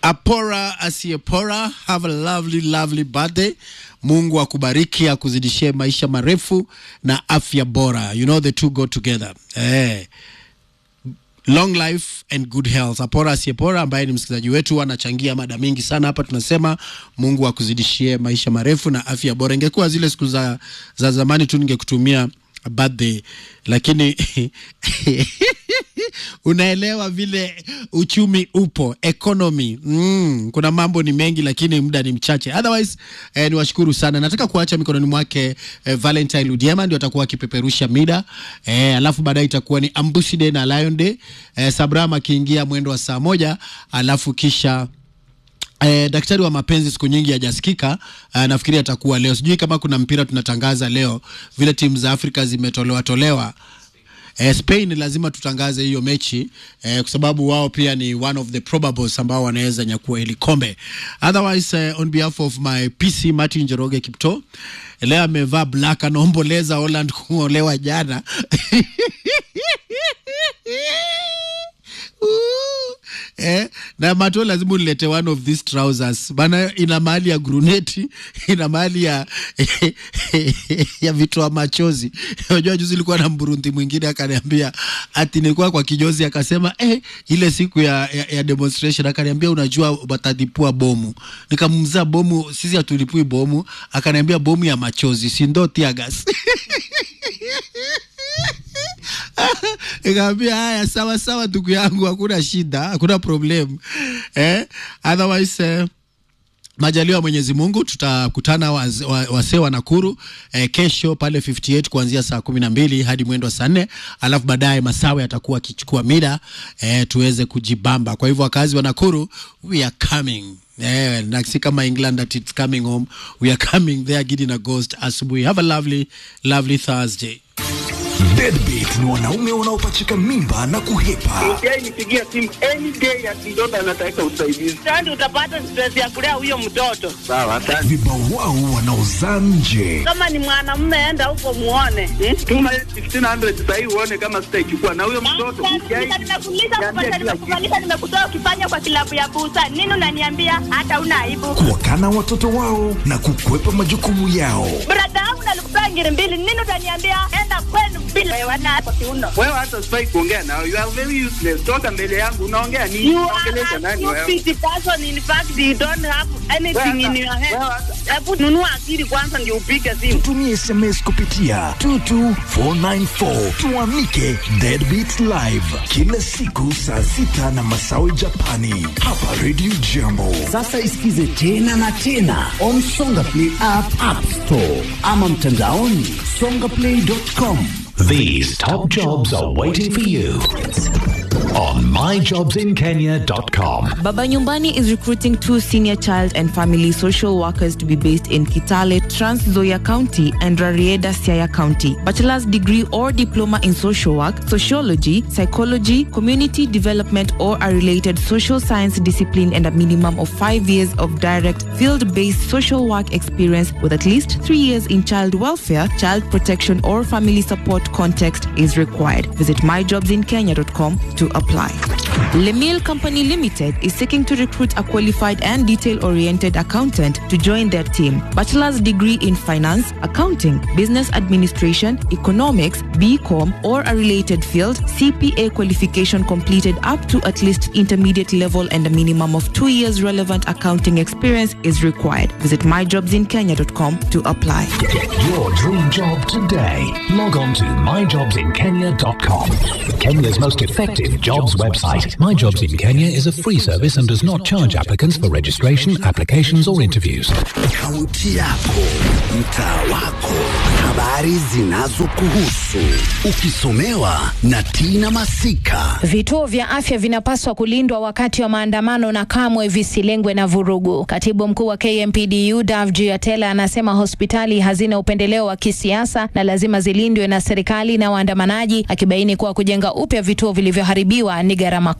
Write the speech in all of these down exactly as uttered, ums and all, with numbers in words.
Apora asiyepora, have a lovely lovely birthday. Mungu akubariki, akuzidishie maisha marefu na afya bora. You know the two go together. Eh. Long life and good health. Apora asiyepora ambaye ni msikilizaji wetu anachangia mada mingi sana hapa. Tunasema Mungu akuzidishie maisha marefu na afya bora. Ingekuwa zile siku za, za zamani tu ningekutumia birthday, lakini unaelewa vile uchumi upo, economy. Mm, kuna mambo ni mengi lakini muda ni mchache. Otherwise, eh, niwashukuru sana. Nataka kuacha mikononi mwake eh, Valentine Ludiema ndio atakuwa akipeperusha mida. Eh, alafu baadaye itakuwa ni Ambushi Day na Lion Day. Eh, Sabrama akiingia mwendo wa saa moja, alafu kisha Eh, daktari wa mapenzi siku nyingi hajasikika. Uh, nafikiri atakuwa leo. Sijui kama kuna mpira tunatangaza leo, vile timu za Afrika zimetolewa tolewa. Eh, Spain lazima tutangaze hiyo mechi eh, kwa sababu wao pia ni one of the probables ambao wanaweza nyakua ile kombe. Otherwise, uh, on behalf of my P C Martin Njoroge Kipto, leo amevaa black, anaomboleza Holland kuolewa jana. Eh, na mato lazima unilete one of these trousers. Bana ina mahali ya gruneti, ina mahali ya ya vitu wa machozi. Unajua juzi nilikuwa na Mburundi mwingine akaniambia ati nilikuwa kwa kijozi, akasema eh ile siku ya, ya, ya demonstration akaniambia unajua watadipua bomu. Nikamumza bomu, sisi hatulipui bomu, akaniambia bomu ya machozi, si ndo tear gas. Nikamwambia haya sawa sawa ndugu yangu, hakuna shida, hakuna problem. Eh, otherwise eh, majaliwa Mwenyezi Mungu tutakutana wazee wa, wa Nakuru eh, kesho pale fifty-eight kuanzia saa kumi na mbili hadi mwendo saa nne, alafu baadaye Masawe atakuwa akichukua mida eh, tuweze kujibamba. Kwa hivyo wakazi wa Nakuru, we are coming. Eh, na si kama England that it's coming home, we are coming there getting a ghost asubuhi. Have a lovely lovely Thursday. Deadbeat ni wanaume wanaopachika mimba na kuhepa. Mjai nipigia simu any day ya mtoto anataka usaidizi. Sasa utapata stress ya kulea huyo mtoto. Sawa, asante. Vibao wao wanaozaa nje. Kama ni mwanamume enda huko muone. Hmm? Tuma fifteen hundred sasa hivi uone kama sitaichukua na huyo mtoto. Mjai nimekuuliza kupata nimekufanyisha nimekutoa ukifanya kwa kilabu ya busa. Nini unaniambia hata una aibu? Kuwakana watoto wao na kukwepa majukumu yao. Brada wangu nalikutoa ngiri mbili. Nini utaniambia enda kwenu bila wewe hapo kiuno. Wewe hata sifai kuongea nao. You are very useless. Toka mbele yangu unaongea nini? Unaongelesha nani wewe? You are a person, in fact you don't have anything in your head. Hebu nunua akili kwanza ndio upige simu. Tutumie S M S kupitia two two four nine four. Tuamike Deadbeat Live kila siku saa sita na Masawe Japani hapa Radio Jambo. Sasa isikize tena na tena on Songa Play app, App Store ama mtandaoni songa play dot com. These top jobs are waiting for you on my jobs in kenya dot com. Baba Nyumbani is recruiting two senior child and family social workers to be based in Kitale, Trans Nzoia County and Rarieda, Siaya County. Bachelor's degree or diploma in social work, sociology, psychology, community development or a related social science discipline, and a minimum of five years of direct field-based social work experience with at least three years in child welfare, child protection or family support context is required. Visit my jobs in kenya dot com to apply. Lemil Company Limited is seeking to recruit a qualified and detail-oriented accountant to join their team. Bachelor's degree in finance, accounting, business administration, economics, B Com or a related field, C P A qualification completed up to at least intermediate level, and a minimum of two years relevant accounting experience is required. Visit my jobs in kenya dot com to apply. Get your dream job today. Log on to my jobs in kenya dot com. Kenya's most effective jobs website. My Jobs in Kenya is a free service and does not charge applicants for registration, applications or interviews. Kaunti yako, mtaa wako, habari zinazokuhusu, ukisomewa na Tina Masika. Vituo vya afya vinapaswa kulindwa wakati wa maandamano na kamwe visilengwe na vurugu. Katibu mkuu wa K M P D U Davji Atela anasema hospitali hazina upendeleo wa kisiasa na lazima zilindwe na serikali na waandamanaji, akibaini kuwa kujenga upya vituo vilivyoharibiwa ni gharama kubwa.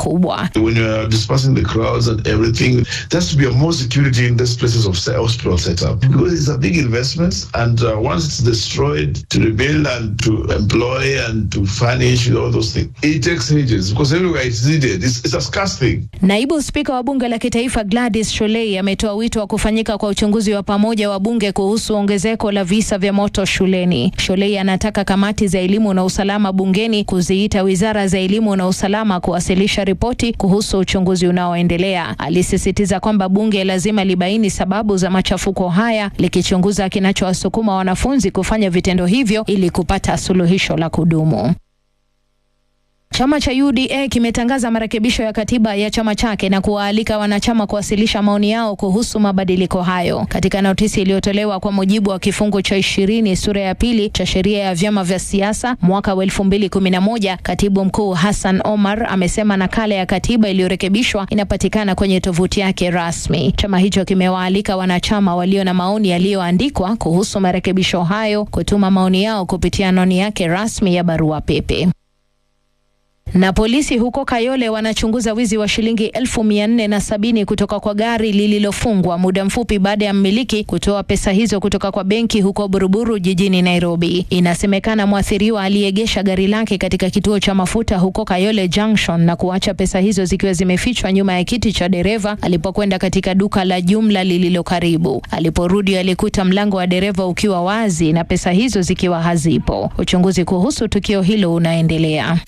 mkubwa. When you are dispersing the crowds and everything, there has to be a more security in these places of hospital setup, because it's a big investment, and uh, once it's destroyed, to rebuild and to employ and to furnish all those things, it takes ages, because everywhere it's needed. It's, it's a scarce thing. Naibu Spika wa Bunge la Kitaifa Gladys Sholei ametoa wito wa kufanyika kwa uchunguzi wa pamoja wa bunge kuhusu ongezeko la visa vya moto shuleni. Sholei anataka kamati za elimu na usalama bungeni kuziita wizara za elimu na usalama kuwasilisha ripoti kuhusu uchunguzi unaoendelea. Alisisitiza kwamba bunge lazima libaini sababu za machafuko haya, likichunguza kinachowasukuma wanafunzi kufanya vitendo hivyo ili kupata suluhisho la kudumu. Chama cha U D A kimetangaza marekebisho ya katiba ya chama chake na kuwaalika wanachama kuwasilisha maoni yao kuhusu mabadiliko hayo. Katika notisi iliyotolewa kwa mujibu wa kifungu cha ishirini sura ya pili cha sheria ya vyama vya siasa mwaka wa elfu mbili kumi na moja, Katibu Mkuu Hassan Omar amesema nakala ya katiba iliyorekebishwa inapatikana kwenye tovuti yake rasmi. Chama hicho kimewaalika wanachama walio na maoni yaliyoandikwa kuhusu marekebisho hayo kutuma maoni yao kupitia anwani yake rasmi ya barua pepe. Na polisi huko Kayole wanachunguza wizi wa shilingi elfu mia nne na sabini kutoka kwa gari lililofungwa muda mfupi baada ya mmiliki kutoa pesa hizo kutoka kwa benki huko Buruburu jijini Nairobi. Inasemekana mwathiriwa aliegesha gari lake katika kituo cha mafuta huko Kayole Junction na kuacha pesa hizo zikiwa zimefichwa nyuma ya kiti cha dereva alipokwenda katika duka la jumla lililo karibu. Aliporudi alikuta mlango wa dereva ukiwa wazi na pesa hizo zikiwa hazipo. Uchunguzi kuhusu tukio hilo unaendelea.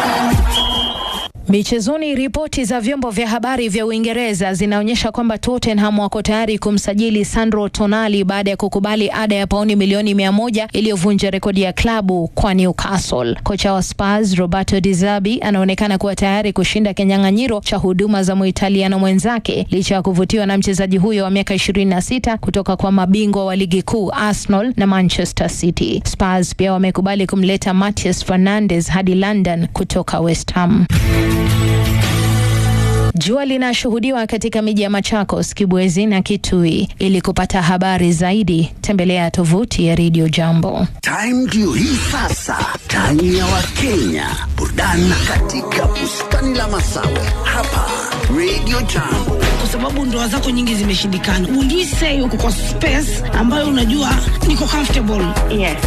Michezoni, ripoti za vyombo vya habari vya Uingereza zinaonyesha kwamba Tottenham wako tayari kumsajili Sandro Tonali baada ya kukubali ada ya pauni milioni mia moja iliyovunja rekodi ya klabu kwa Newcastle. Kocha wa Spurs Roberto Di Zerbi anaonekana kuwa tayari kushinda kinyang'anyiro cha huduma za Muitaliano mwenzake licha ya kuvutiwa na mchezaji huyo wa miaka ishirini na sita kutoka kwa mabingwa wa ligi kuu Arsenal na Manchester City. Spurs pia wamekubali kumleta Matheus Fernandes hadi London kutoka West Ham. Jua linashuhudiwa katika miji ya Machakos, Kibwezi na Kitui. Ili kupata habari zaidi, tembelea tovuti ya Radio Jambo. Time ndio hii sasa. Time ya Wakenya. Burudani katika bustani la Masawe. Hapa Radio Jambo. Kwa sababu ndoa zako nyingi zimeshindikana, would you say uko kwa space ambayo unajua niko comfortable? Yes.